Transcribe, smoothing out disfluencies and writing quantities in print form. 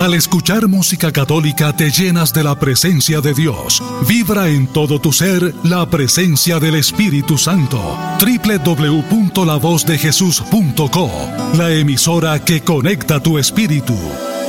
Al escuchar música católica te llenas de la presencia de Dios. Vibra en todo tu ser la presencia del Espíritu Santo. www.lavozdejesús.co, la emisora que conecta tu espíritu.